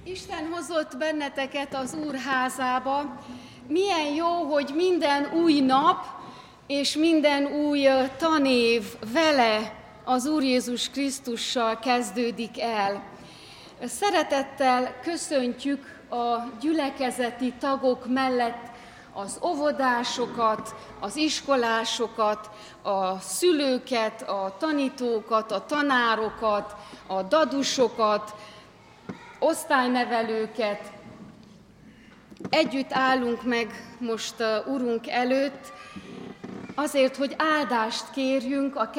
Isten hozott benneteket az Úr házába. Milyen jó, hogy minden új nap és minden új tanév vele, az Úr Jézus Krisztussal kezdődik el. Szeretettel köszöntjük a gyülekezeti tagok mellett az óvodásokat, az iskolásokat, a szülőket, a tanítókat, a tanárokat, a dadusokat, osztálynevelőket. Együtt állunk meg most Urunk előtt, azért, hogy áldást kérjünk a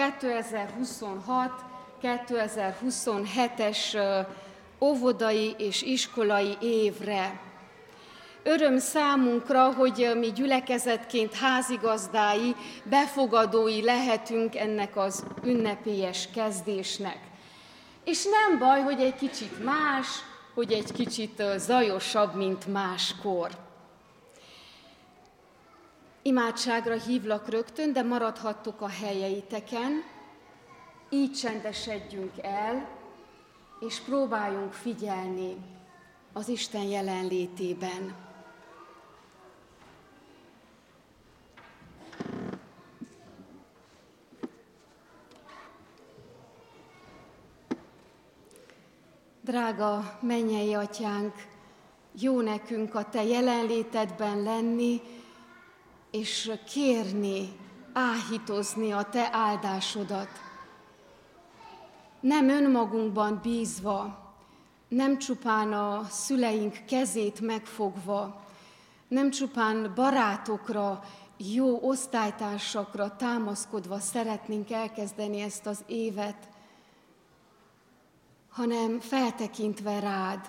2026-2027-es óvodai és iskolai évre. Öröm számunkra, hogy mi gyülekezetként házigazdái, befogadói lehetünk ennek az ünnepélyes kezdésnek. És nem baj, hogy egy kicsit más, hogy egy kicsit zajosabb, mint máskor. Imádságra hívlak rögtön, de maradhattok a helyeiteken, így csendesedjünk el, és próbáljunk figyelni az Isten jelenlétében. Drága mennyei Atyánk, jó nekünk a Te jelenlétedben lenni, és kérni, áhítozni a Te áldásodat. Nem önmagunkban bízva, nem csupán a szüleink kezét megfogva, nem csupán barátokra, jó osztálytársakra támaszkodva szeretnénk elkezdeni ezt az évet, hanem feltekintve rád.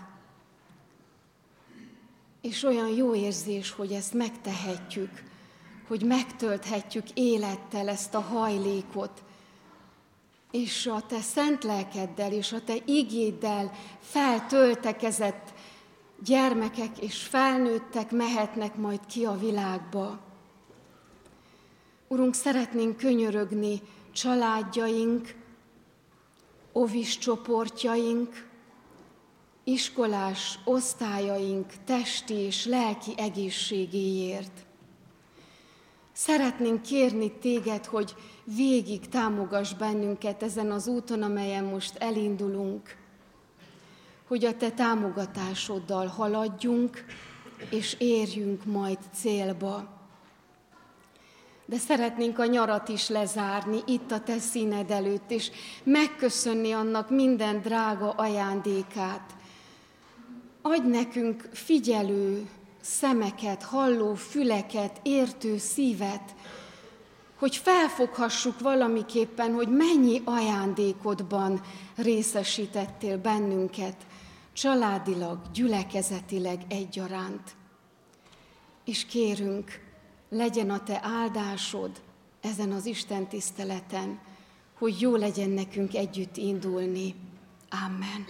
És olyan jó érzés, hogy ezt megtehetjük, hogy megtölthetjük élettel ezt a hajlékot, és a Te szent lelkeddel és a Te igéddel feltöltekezett gyermekek és felnőttek mehetnek majd ki a világba. Urunk, szeretnénk könyörögni családjaink, óvis csoportjaink, iskolás osztályaink testi és lelki egészségéért. Szeretnénk kérni Téged, hogy végig támogass bennünket ezen az úton, amelyen most elindulunk, hogy a Te támogatásoddal haladjunk, és érjünk majd célba. De szeretnénk a nyarat is lezárni itt a Te színed előtt, és megköszönni annak minden drága ajándékát. Adj nekünk figyelő szemeket, halló füleket, értő szívet, hogy felfoghassuk valamiképpen, hogy mennyi ajándékodban részesítettél bennünket, családilag, gyülekezetileg egyaránt. És kérünk, legyen a Te áldásod ezen az Isten tiszteleten, hogy jó legyen nekünk együtt indulni. Amen.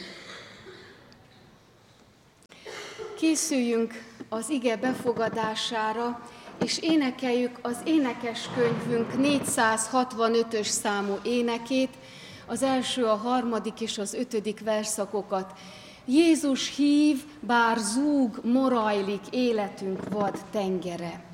Készüljünk az ige befogadására, és énekeljük az énekeskönyvünk 465-ös számú énekét, az első, a harmadik és az 5. verszakokat. Jézus hív, bár zúg, morajlik életünk vad tengere.